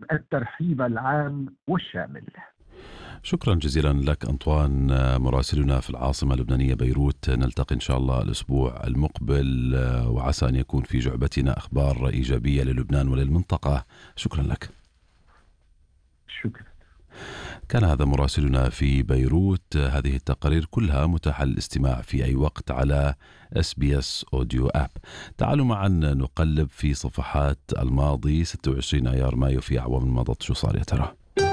الترحيب العام والشامل. شكرا جزيلا لك أنطوان، مراسلنا في العاصمة اللبنانية بيروت. نلتقي إن شاء الله الأسبوع المقبل، وعسى أن يكون في جعبتنا أخبار إيجابية للبنان وللمنطقة. شكرا لك. شكرا. كان هذا مراسلنا في بيروت. هذه التقارير كلها متاحة للاستماع في أي وقت على SBS أوديو آب. تعالوا معا نقلب في صفحات الماضي. 26 أيار مايو في أعوام مضت، شو صار يا ترى؟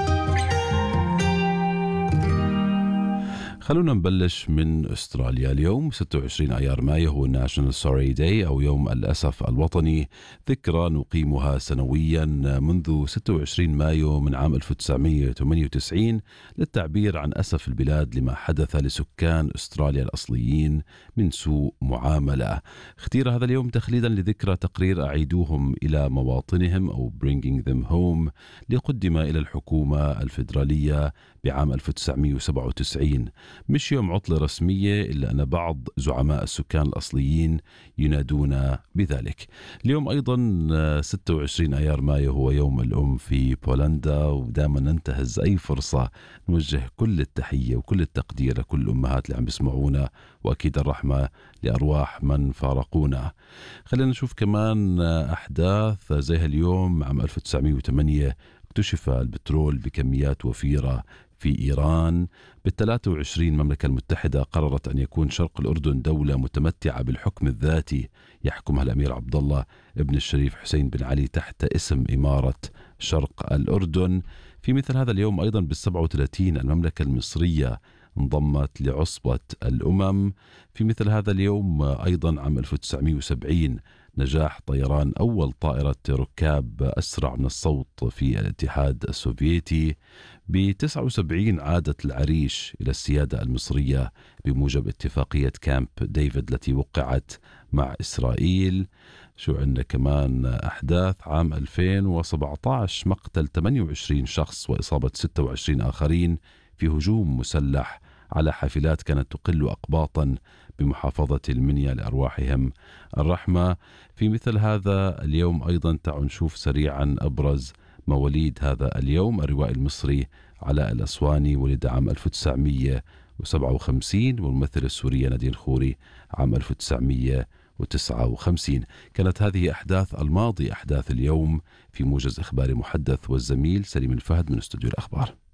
خلونا نبلش من أستراليا. اليوم 26 أيار مايو هو National Sorry Day أو يوم الأسف الوطني، ذكرى نقيمها سنويا منذ 26 مايو من عام 1998 للتعبير عن أسف البلاد لما حدث لسكان أستراليا الأصليين من سوء معاملة. اختير هذا اليوم تخليدا لذكرى تقرير أعيدوهم إلى مواطنهم أو Bringing them home لقدم إلى الحكومة الفيدرالية بعام 1997. مش يوم عطلة رسمية، إلا أن بعض زعماء السكان الأصليين ينادون بذلك. اليوم أيضا 26 أيار مايو هو يوم الأم في بولندا، ودائما ننتهز أي فرصة نوجه كل التحية وكل التقدير لكل الأمهات اللي عم بيسمعونا، وأكيد الرحمة لأرواح من فارقونا. خلينا نشوف كمان أحداث زي هاليوم. عام 1908 اكتشف البترول بكميات وفيرة في إيران. بال23 المملكة المتحدة قررت أن يكون شرق الأردن دولة متمتعة بالحكم الذاتي يحكمها الأمير عبد الله ابن الشريف حسين بن علي تحت اسم إمارة شرق الأردن. في مثل هذا اليوم أيضا بال37 المملكة المصرية انضمت لعصبة الأمم. في مثل هذا اليوم أيضا عام 1970 نجاح طيران أول طائرة ركاب أسرع من الصوت في الاتحاد السوفيتي. ب79 عادت العريش إلى السيادة المصرية بموجب اتفاقية كامب ديفيد التي وقعت مع إسرائيل. شو عندنا كمان أحداث؟ عام 2017 مقتل 28 شخص وإصابة 26 آخرين في هجوم مسلح على حافلات كانت تقل أقباطا بمحافظة المنيا، لأرواحهم الرحمة. في مثل هذا اليوم أيضا تعالوا نشوف سريعا أبرز مواليد هذا اليوم. الروائي المصري علاء الأسواني ولد عام 1957، والممثلة السورية نادين خوري عام 1959. كانت هذه أحداث الماضي. أحداث اليوم في موجز إخباري محدث والزميل سليم الفهد من استوديو الأخبار.